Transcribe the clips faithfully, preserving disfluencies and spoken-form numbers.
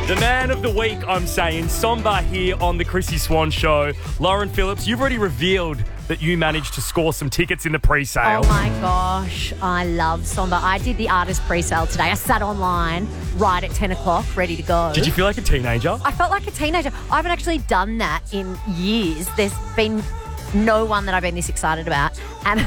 The man of the week, I'm saying, Somba here on the Chrissy Swan Show. Lauren Phillips, you've already revealed that you managed to score some tickets in the pre-sale. Oh my gosh, I love Somba. I did the artist pre-sale today. I sat online right at ten o'clock, ready to go. Did you feel like a teenager? I felt like a teenager. I haven't actually done that in years. There's been no one that I've been this excited about. And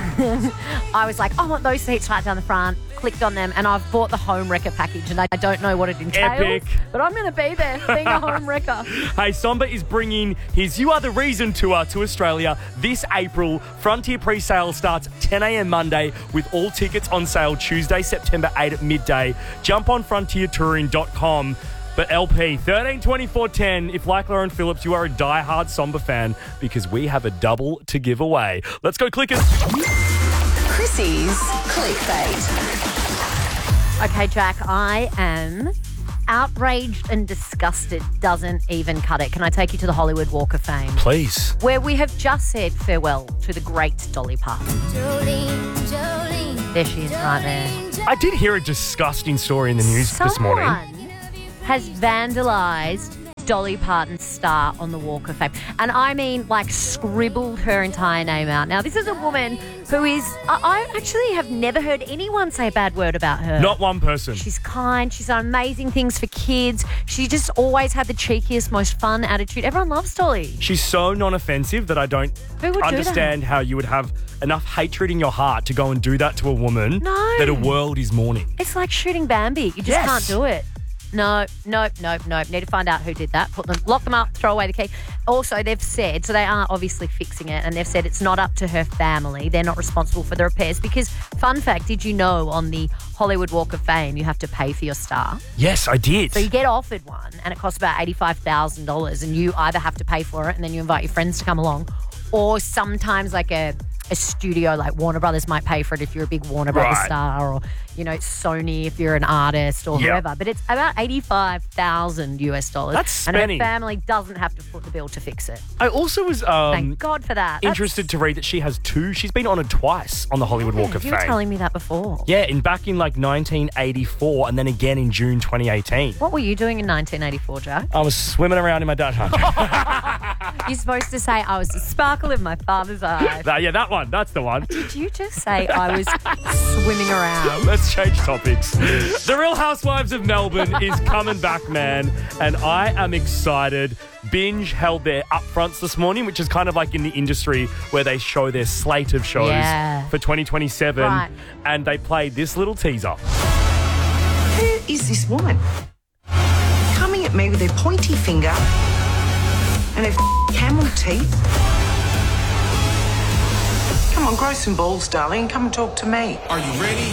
I was like, I want those seats right down the front. Clicked on them, and I've bought the home wrecker package, and I don't know what it entails. Epic. But I'm going to be there being a home wrecker. Hey, Somba is bringing his You Are The Reason tour to Australia this April. Frontier pre-sale starts ten a.m. Monday with all tickets on sale Tuesday, September eighth at midday. Jump on frontier touring dot com. But L P, thirteen twenty-four ten, if like Lauren Phillips, you are a diehard Somba fan, because we have a double to give away. Let's go click it. Chrissy's Clickbait. Okay, Jack, I am outraged and disgusted. Doesn't even cut it. Can I take you to the Hollywood Walk of Fame? Please. Where we have just said farewell to the great Dolly Parton. Jolene, Jolene, There she is right there. I did hear a disgusting story in the news this morning. Someone has vandalised Dolly Parton's star on the Walk of Fame. And I mean, like, scribbled her entire name out. Now, this is a woman who is... I, I actually have never heard anyone say a bad word about her. Not one person. She's kind. She's done amazing things for kids. She just always had the cheekiest, most fun attitude. Everyone loves Dolly. She's so non-offensive that I don't Who would understand do that? how you would have enough hatred in your heart to go and do that to a woman No. that a world is mourning. It's like shooting Bambi. You just Yes. can't do it. No, nope, nope, nope. Need to find out who did that. Put them, lock them up, throw away the key. Also, they've said, so they are obviously fixing it, and they've said it's not up to her family. They're not responsible for the repairs because, fun fact, did you know on the Hollywood Walk of Fame you have to pay for your star? Yes, I did. So you get offered one, and it costs about eighty-five thousand dollars, and you either have to pay for it and then you invite your friends to come along, or sometimes like a... a studio like Warner Brothers might pay for it if you're a big Warner Brothers Right. star, or, you know, Sony if you're an artist, or Yep. whoever. But it's about eighty-five thousand US dollars. That's and her spenny. family doesn't have to foot the bill to fix it. I also was um, Thank God for that. That's- interested to read that she has two. She's been honoured twice on the Hollywood Walk of You Fame. were telling me that before. Yeah, in back in like nineteen eighty-four and then again in June twenty eighteen. What were you doing in nineteen eighty-four, Jack? I was swimming around in my Dutch hunter. You're supposed to say I was the sparkle in my father's eye. That- yeah, that one. That's the one. Did you just say I was swimming around? Let's change topics. The Real Housewives of Melbourne is coming back, man, and I am excited. Binge held their upfronts this morning, which is kind of like in the industry where they show their slate of shows Yeah. for twenty twenty-seven, Right. and they played this little teaser. Who is this woman? Coming at me with her pointy finger and her f- camel teeth. Come on, grow some balls, darling. Come and talk to me. Are you ready?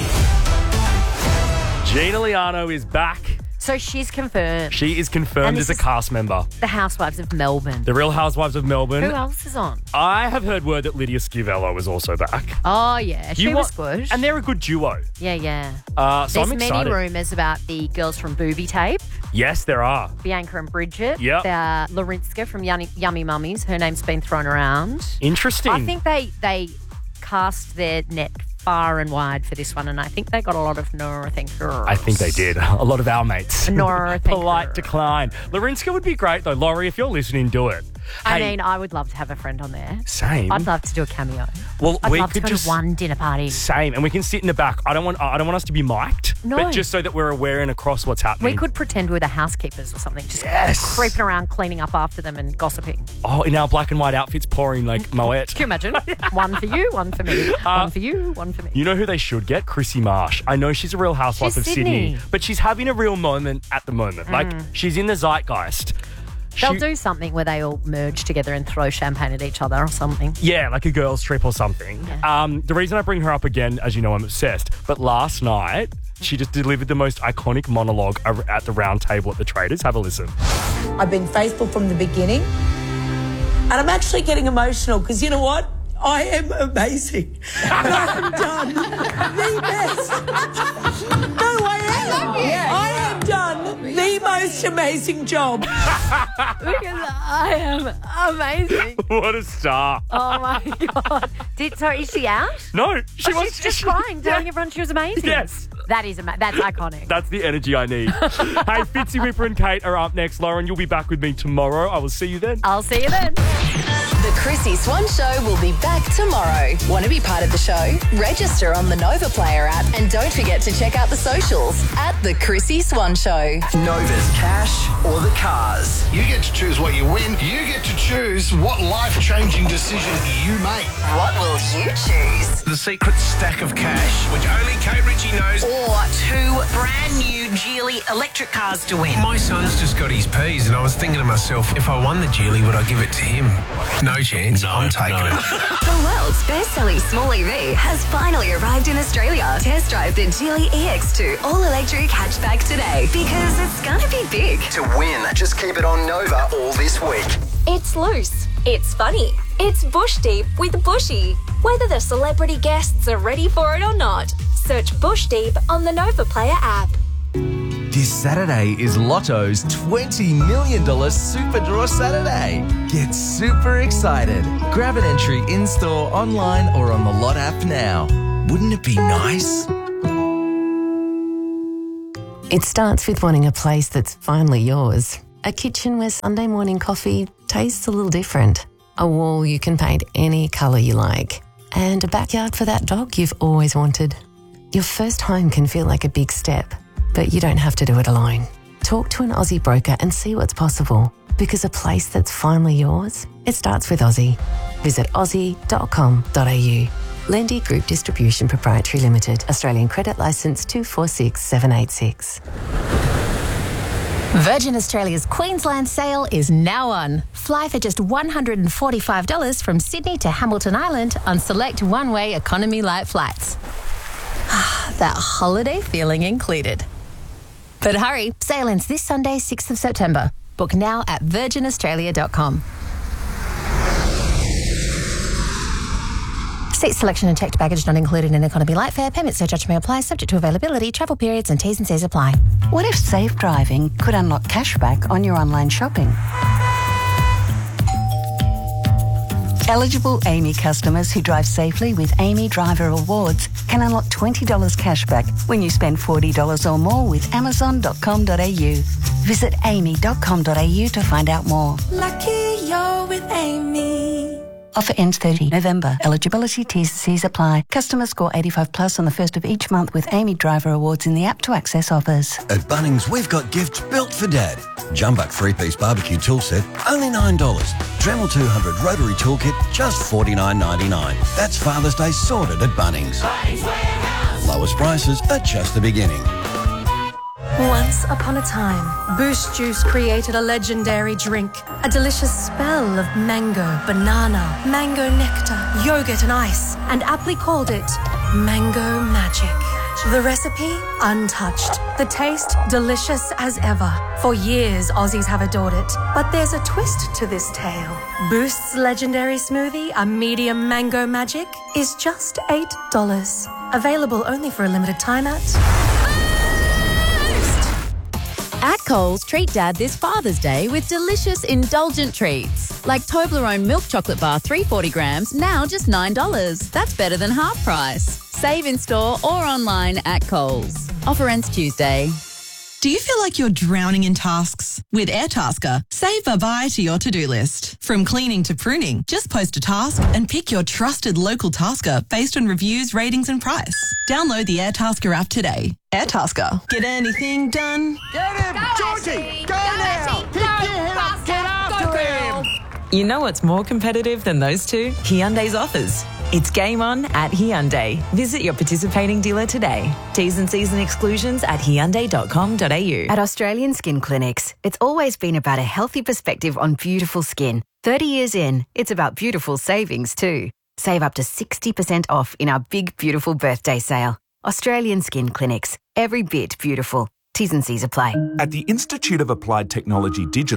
Gina Liano is back. So she's confirmed. She is confirmed And as this a is- cast member. The Housewives of Melbourne. The Real Housewives of Melbourne. Who else is on? I have heard word that Lydia Schiavello was also back. Oh, yeah. She You was wa- good. And they're a good duo. Yeah, yeah. Uh, so There's I'm many excited. rumours about the girls from Booby Tape, Yes, there are. Bianca and Bridget. Yep. The Larinska from Yummy, Yummy Mummies. Her name's been thrown around. Interesting. I think they they cast their net far and wide for this one, and I think they got a lot of Nora thinkers. I think they did. A lot of our mates. Nora Polite thinker. decline. Larinska would be great, though. Laurie, if you're listening, do it. I Hey, mean, I would love to have a friend on there. same. I'd love to do a cameo. Well, I'd we love could to go just to one dinner party. Same, and we can sit in the back. I don't want. I don't want us to be mic'd, No. but just so that we're aware and across what's happening. We could pretend we're the housekeepers or something, just Yes. creeping around, cleaning up after them and gossiping. Oh, in our black and white outfits, pouring like Moet. Can you imagine? One for you, one for me. one for you, one for me. You know who they should get? Chrissy Marsh. I know she's a real housewife She's of Sydney. Sydney. but she's having a real moment at the moment. Like, she's in the zeitgeist. They'll She- do something where they all merge together and throw champagne at each other or something. Yeah, like a girls' trip or something. Yeah. Um, the reason I bring her up again, as you know, I'm obsessed. But last night, she just delivered the most iconic monologue ar- at the round table at the Traders. Have a listen. I've been faithful from the beginning. And I'm actually getting emotional because you know what? I am amazing. And I have done the best. No, I am. I have done the most amazing job. Because I am amazing. What a star. Oh my God. Did, so is she out? No, she Oh, was she's just crying, telling everyone she was amazing. Yes. That is ama- that's iconic. That's the energy I need. Hey, Fitzy, Whipper and Kate are up next. Lauren, you'll be back with me tomorrow. I will see you then. I'll see you then. The Chrissy Swan Show will be back tomorrow. Want to be part of the show? Register on the Nova Player app and don't forget to check out the socials at The Chrissy Swan Show. Nova's cash or the cars. You get to choose what you win. You get to choose what life-changing decision you make. What will you choose? The secret stack of cash, which only Kate Ritchie knows. Or two brand new Geely electric cars to win. My son's just got his P's and I was thinking to myself, if I won the Geely, would I give it to him? No chance. No, I'm taking no. it. The world's best-selling small E V has finally arrived in Australia. Test drive the Geely E X two all-electric hatchback today because it's gonna be big. To win, just keep it on Nova all this week. It's loose. It's funny. It's Bush Deep with Bushy. Whether the celebrity guests are ready for it or not, search Bush Deep on the Nova Player app. This Saturday is Lotto's twenty million dollars Super Draw Saturday. Get super excited. Grab an entry in-store, online or on the Lot app now. Wouldn't it be nice? It starts with wanting a place that's finally yours. A kitchen where Sunday morning coffee tastes a little different. A wall you can paint any colour you like. And a backyard for that dog you've always wanted. Your first home can feel like a big step, but you don't have to do it alone. Talk to an Aussie broker and see what's possible. Because a place that's finally yours, it starts with Aussie. Visit aussie dot com dot a u. Lendy Group Distribution Proprietary Limited. Australian Credit Licence two four six seven eight six. Virgin Australia's Queensland sale is now on. Fly for just one hundred forty-five dollars from Sydney to Hamilton Island on select one-way economy light flights. That holiday feeling included. But hurry, sale ends this Sunday, sixth of September. Book now at virgin australia dot com. Seat selection and checked baggage not included in economy light fare. Payment surcharge may apply, subject to availability, travel periods and T's and C's apply. What if safe driving could unlock cashback on your online shopping? Eligible A M I customers who drive safely with A M I Driver Awards can unlock twenty dollars cashback when you spend forty dollars or more with amazon dot com dot a u. Visit amy dot com dot a u to find out more. Lucky you're with Amy. Offer ends thirtieth November. Eligibility T's and C's apply. Customers score eighty-five plus on the first of each month with A M I Driver Awards in the app to access offers. At Bunnings, we've got gifts built for Dad. Jumbuck three-piece barbecue tool set, only nine dollars. Dremel two hundred rotary toolkit, just forty-nine ninety-nine. That's Father's Day sorted at Bunnings. Lowest prices are just the beginning. Once upon a time, Boost Juice created a legendary drink. A delicious spell of mango, banana, mango nectar, yogurt and ice, and aptly called it Mango Magic. The recipe, untouched. The taste, delicious as ever. For years, Aussies have adored it. But there's a twist to this tale. Boost's legendary smoothie, a medium Mango Magic, is just eight dollars. Available only for a limited time at... At Coles, treat Dad this Father's Day with delicious, indulgent treats. Like Toblerone milk chocolate bar, three hundred forty grams, now just nine dollars. That's better than half price. Save in store or online at Coles. Offer ends Tuesday. Do you feel like you're drowning in tasks? With Airtasker, save bye-bye to your to-do list. From cleaning to pruning, just post a task and pick your trusted local tasker based on reviews, ratings and price. Download the Airtasker app today. Airtasker. Get anything done? Get him! Georgie! Go, go now! Pick your head up! Get after him! You know what's more competitive than those two? Hyundai's offers. It's game on at Hyundai. Visit your participating dealer today. T's and C's and exclusions at hyundai dot com dot a u. At Australian Skin Clinics, it's always been about a healthy perspective on beautiful skin. thirty years in, it's about beautiful savings too. Save up to sixty percent off in our big, beautiful birthday sale. Australian Skin Clinics. Every bit beautiful. T's and C's apply. At the Institute of Applied Technology Digital,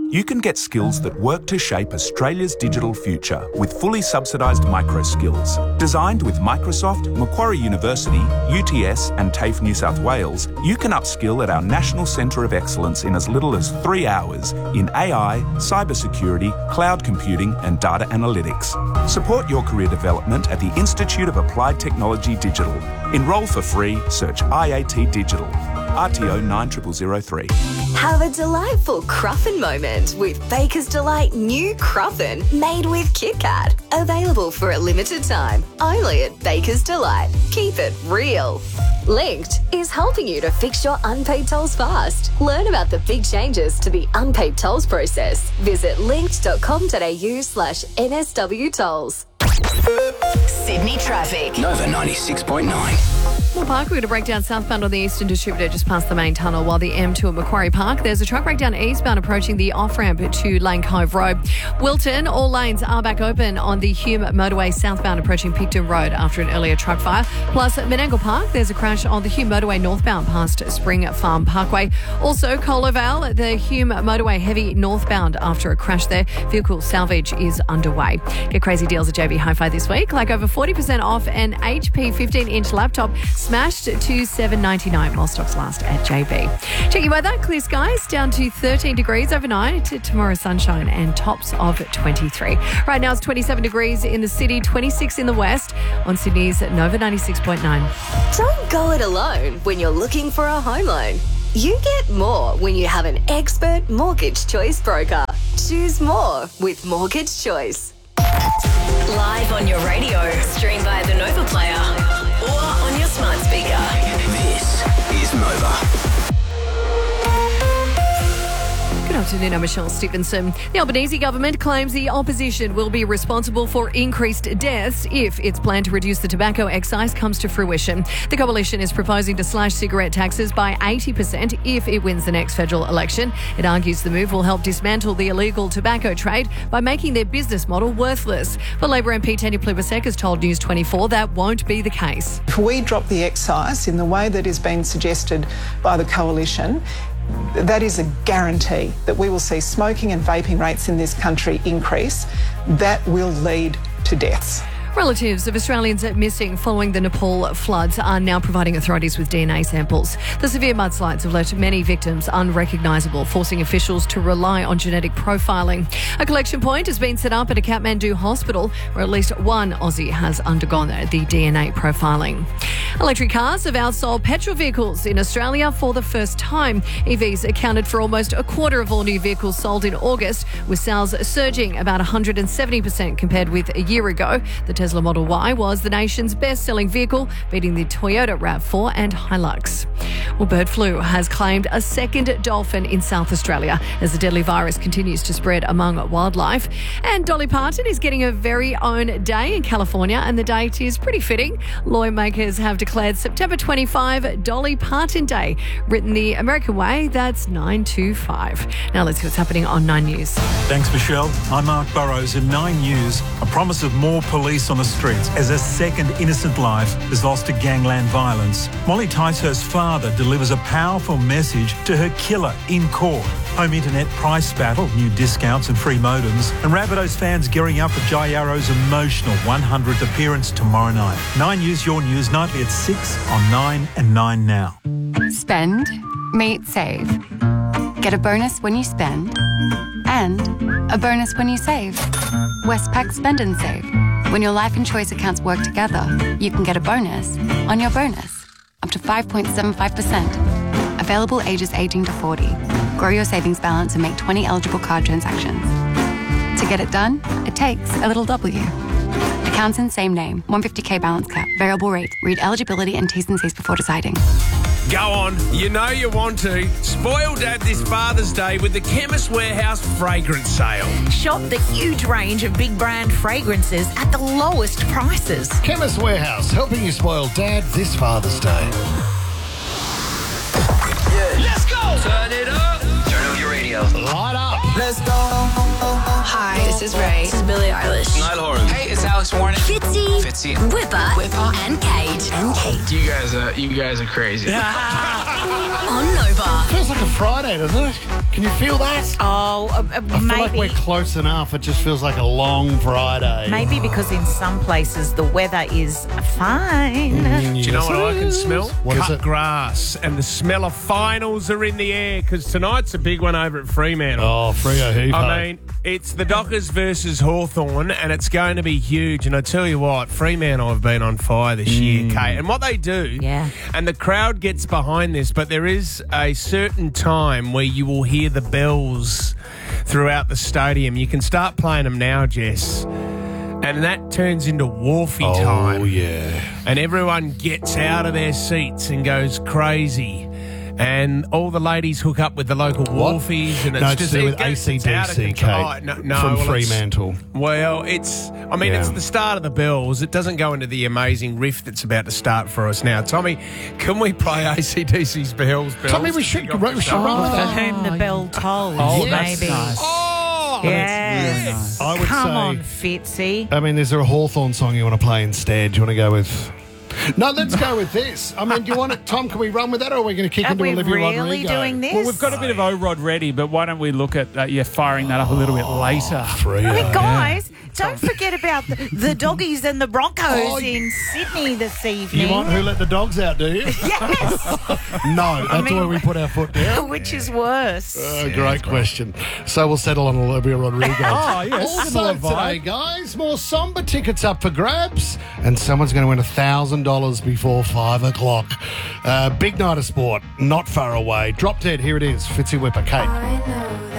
you can get skills that work to shape Australia's digital future with fully subsidised micro skills. Designed with Microsoft, Macquarie University, U T S and TAFE New South Wales, you can upskill at our National Centre of Excellence in as little as three hours in A I, cybersecurity, cloud computing and data analytics. Support your career development at the Institute of Applied Technology Digital. Enrol for free, search I A T Digital. R T O nine zero zero zero three. Have a delightful Cruffin moment with Baker's Delight new Cruffin made with Kit Kat. Available for a limited time, only at Baker's Delight. Keep it real. Linked is helping you to fix your unpaid tolls fast. Learn about the big changes to the unpaid tolls process. Visit linked.com.au slash NSW tolls. Sydney traffic. Nova ninety-six point nine. Moore Park, we're going to break down southbound on the Eastern Distributor just past the main tunnel, while the M two at Macquarie Park. There's a truck breakdown eastbound approaching the off-ramp to Lane Cove Road. Wilton, all lanes are back open on the Hume Motorway southbound approaching Picton Road after an earlier truck fire. Plus, at Menangle Park, there's a crash on the Hume Motorway northbound past Spring Farm Parkway. Also, Cola Vale, the Hume Motorway heavy northbound after a crash there. Vehicle salvage is underway. Get crazy deals at J B Hi-Fi this week, like over forty percent off an H P fifteen inch laptop smashed to seven ninety-nine while stocks last at J B. Check your weather. Clear skies down to thirteen degrees overnight. Tomorrow sunshine and tops of twenty-three. Right now it's twenty-seven degrees in the city, twenty-six in the west on Sydney's Nova ninety-six point nine. Don't go it alone when you're looking for a home loan. You get more when you have an expert mortgage choice broker. Choose more with Mortgage Choice. Live on your radio, stream via the Nova Player or on your smart speaker. This is Nova. Good afternoon, I'm Michelle Stevenson. The Albanese government claims the opposition will be responsible for increased deaths if its plan to reduce the tobacco excise comes to fruition. The coalition is proposing to slash cigarette taxes by eighty percent if it wins the next federal election. It argues the move will help dismantle the illegal tobacco trade by making their business model worthless. But Labor M P Tanya Plibersek has told News twenty-four that won't be the case. If we drop the excise in the way that is being suggested by the coalition, that is a guarantee that we will see smoking and vaping rates in this country increase. That will lead to deaths. Relatives of Australians missing following the Nepal floods are now providing authorities with D N A samples. The severe mudslides have left many victims unrecognisable, forcing officials to rely on genetic profiling. A collection point has been set up at a Kathmandu hospital where at least one Aussie has undergone the D N A profiling. Electric cars have outsold petrol vehicles in Australia for the first time. E Vs accounted for almost a quarter of all new vehicles sold in August, with sales surging about one hundred seventy percent compared with a year ago. The Tesla Model Y was the nation's best-selling vehicle, beating the Toyota RAV four and Hilux. Well, bird flu has claimed a second dolphin in South Australia as the deadly virus continues to spread among wildlife. And Dolly Parton is getting her very own day in California, and the date is pretty fitting. Lawmakers have declared September twenty-fifth Dolly Parton Day. Written the American way, that's nine two five. Now let's see what's happening on Nine News. Thanks, Michelle. I'm Mark Burrows in Nine News. A promise of more police on the streets as a second innocent life is lost to gangland violence. Molly Ticehurst's father delivers a powerful message to her killer in court. Home internet price battle, new discounts and free modems, and Rabbitohs fans gearing up for Jai Arrow's emotional one hundredth appearance tomorrow night. Nine News, your news, nightly at six on Nine and Nine Now. Spend, meet, save. Get a bonus when you spend and a bonus when you save. Westpac Spend and Save. When your life and choice accounts work together, you can get a bonus on your bonus, up to five point seven five percent. Available ages eighteen to forty. Grow your savings balance and make twenty eligible card transactions. To get it done, it takes a little W. Accounts in same name, one hundred fifty K balance cap, variable rate. Read eligibility and T's and C's before deciding. Go on, you know you want to. Spoil Dad this Father's Day with the Chemist Warehouse fragrance sale. Shop the huge range of big brand fragrances at the lowest prices. Chemist Warehouse, helping you spoil Dad this Father's Day. Yeah. Let's go! Turn it up! Turn up your radio. Light up! Let's go! Hi, this is Ray. This is Billie Eilish. Niall Horan. Hey, it's Alex this morning. Fitzy, Fitzy, Whipper, Whipper, and Kate. And Kate. You guys are you guys are crazy. On Nova. Feels like a Friday, doesn't it? Can you feel that? Oh, uh, I feel maybe. like we're close enough. It just feels like a long Friday. Maybe because in some places the weather is fine. Mm, Do you know yes, what it I can is. smell? What Cut is it? grass, and the smell of finals are in the air because tonight's a big one over at Fremantle. Oh, Freo Heave. I mean, it's the Dockers versus Hawthorn, and it's going to be huge. And I tell you what, Fremantle have been on fire this year, Kate. And what they do, Yeah. and the crowd gets behind this, but there is a certain time where you will hear the bells throughout the stadium. You can start playing them now, Jess. And that turns into Wharfie Oh, time. yeah. And everyone gets out of their seats and goes crazy. And all the ladies hook up with the local Wharfies. And it's No, it's just to do it with gets- it's out of A C D C, control. Kate, Oh, no, no, from well, it's- Fremantle. Well, it's, I mean, Yeah. it's the start of the bells. It doesn't go into the amazing riff that's about to start for us now. Tommy, can we play A C D C's bells? bells Tommy, we to should, kick off we the should show? run with For that. whom the bell tolls, Oh, maybe. that's Oh, Yes. I would Come say- on, Fitzy. I mean, is there a Hawthorn song you want to play instead? Do you want to go with... No, let's go with this. I mean, do you want it, Tom? Can we run with that, or are we going to kick Are into we Olivia really Rodrigo? doing this? Well, we've got a bit of O-Rod ready, but why don't we look at uh, yeah, firing that up a little bit later? Free. I mean, guys, don't forget about the, the doggies and the Broncos Oh, in Sydney this evening. You want Who Let the Dogs Out, do you? Yes. No, that's mean- where we put our foot down. Which is worse? Uh, great question. So we'll settle on Olivia Rodrigo. Oh, yes, Also similar today, vibe. guys, more somber tickets up for grabs, and someone's going to win one thousand dollars before five o'clock. Uh, big night of sport, not far away. Drop Dead, here it is. Fitzy Whipper, Kate.